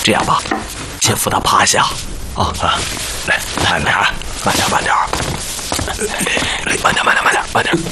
这样吧，先扶他趴下。啊，来，慢点，慢点，慢点，慢点，慢点，慢点。